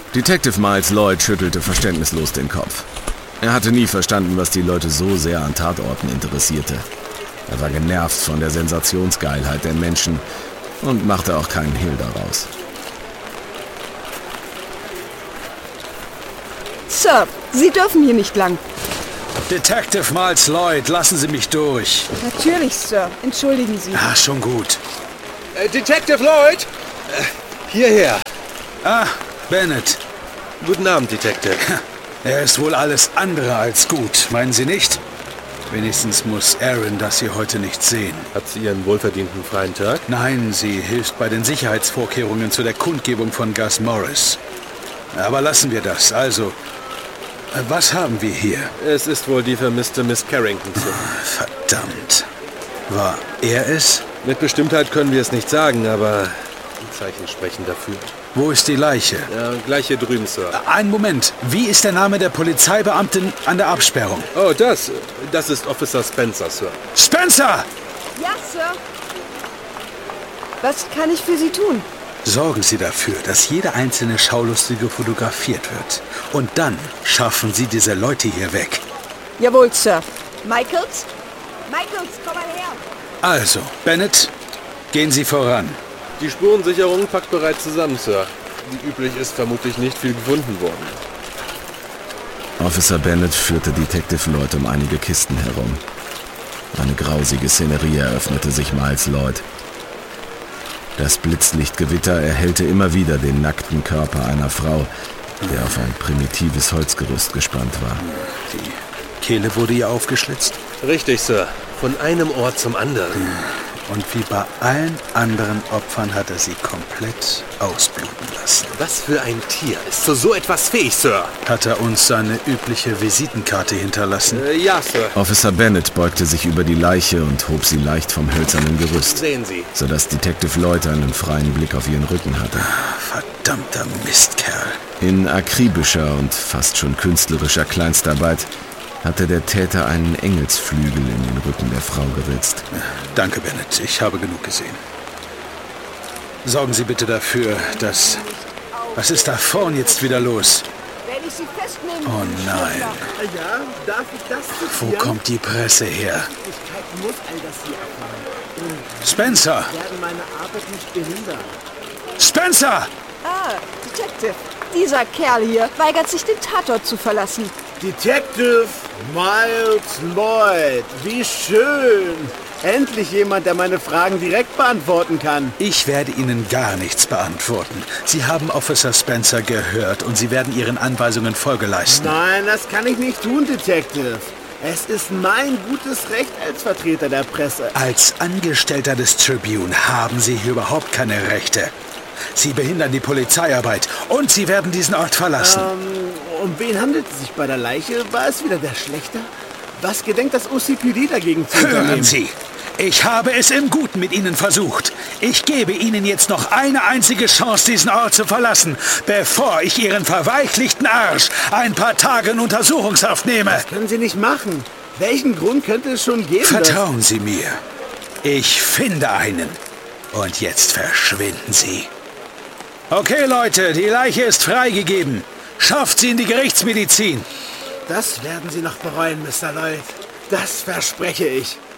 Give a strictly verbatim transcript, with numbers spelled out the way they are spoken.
Detective Miles Lloyd schüttelte verständnislos den Kopf. Er hatte nie verstanden, was die Leute so sehr an Tatorten interessierte. Er war genervt von der Sensationsgeilheit der Menschen und machte auch keinen Hehl daraus. Sir, Sie dürfen hier nicht lang. Detective Miles Lloyd, lassen Sie mich durch. Natürlich, Sir. Entschuldigen Sie. Ah, schon gut. Äh, Detective Lloyd! Äh, hierher. Ah, Bennett. Guten Abend, Detective. Er ist wohl alles andere als gut, meinen Sie nicht? Wenigstens muss Erin das hier heute nicht sehen. Hat sie ihren wohlverdienten freien Tag? Nein, sie hilft bei den Sicherheitsvorkehrungen zu der Kundgebung von Gus Morris. Aber lassen wir das. Also, was haben wir hier? Es ist wohl die vermisste Miss Carrington, Sir. Verdammt. War er es? Mit Bestimmtheit können wir es nicht sagen, aber die Zeichen sprechen dafür. Wo ist die Leiche? Ja, gleich hier drüben, Sir. Einen Moment. Wie ist der Name der Polizeibeamtin an der Absperrung? Oh, das. Das ist Officer Spencer, Sir. Spencer! Ja, Sir. Was kann ich für Sie tun? Sorgen Sie dafür, dass jede einzelne Schaulustige fotografiert wird. Und dann schaffen Sie diese Leute hier weg. Jawohl, Sir. Michaels? Michaels, komm mal her. Also, Bennett, gehen Sie voran. Die Spurensicherung packt bereits zusammen, Sir. Wie üblich ist vermutlich nicht viel gefunden worden. Officer Bennett führte Detective Lloyd um einige Kisten herum. Eine grausige Szenerie eröffnete sich Miles Lloyd. Das Blitzlichtgewitter erhellte immer wieder den nackten Körper einer Frau, der auf ein primitives Holzgerüst gespannt war. Die Kehle wurde ihr aufgeschlitzt? Richtig, Sir. Von einem Ort zum anderen. Und wie bei allen anderen Opfern hat er sie komplett ausbluten lassen. Was für ein Tier ist zu so etwas fähig, Sir? Hat er uns seine übliche Visitenkarte hinterlassen? Äh, ja, Sir. Officer Bennett beugte sich über die Leiche und hob sie leicht vom hölzernen Gerüst, Sehen Sie. sodass Detective Lloyd einen freien Blick auf ihren Rücken hatte. Verdammter Mistkerl. In akribischer und fast schon künstlerischer Kleinstarbeit hatte der Täter einen Engelsflügel in den Rücken der Frau geritzt. Danke, Bennett. Ich habe genug gesehen. Sorgen Sie bitte dafür, dass... Was ist da vorn jetzt wieder los? Werde ich Sie festnehmen? Oh nein. Ja, darf ich das Wo kommt die Presse her? Ich muss all das hier erfahren. Und Spencer! Sie werden meine Arbeit nicht behindern. Spencer! Ah, Detective. Dieser Kerl hier weigert sich, den Tatort zu verlassen. Detective Miles Lloyd, wie schön. Endlich jemand, der meine Fragen direkt beantworten kann. Ich werde Ihnen gar nichts beantworten. Sie haben Officer Spencer gehört und Sie werden Ihren Anweisungen Folge leisten. Nein, das kann ich nicht tun, Detective. Es ist mein gutes Recht als Vertreter der Presse. Als Angestellter des Tribune haben Sie hier überhaupt keine Rechte. Sie behindern die Polizeiarbeit und Sie werden diesen Ort verlassen. Ähm, um wen handelt es sich bei der Leiche? War es wieder der Schlechter? Was gedenkt das O C P D dagegen zu Hören unternehmen? Sie, ich habe es im Guten mit Ihnen versucht. Ich gebe Ihnen jetzt noch eine einzige Chance, diesen Ort zu verlassen, bevor ich Ihren verweichlichten Arsch ein paar Tage in Untersuchungshaft nehme. Das können Sie nicht machen. Welchen Grund könnte es schon geben? Vertrauen Sie mir. Ich finde einen. Und jetzt verschwinden Sie. Okay, Leute, die Leiche ist freigegeben. Schafft sie in die Gerichtsmedizin. Das werden Sie noch bereuen, Mister Lloyd. Das verspreche ich.